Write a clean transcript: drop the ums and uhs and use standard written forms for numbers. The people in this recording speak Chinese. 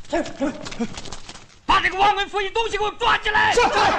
把这个忘恩负义东西给我抓起来！是。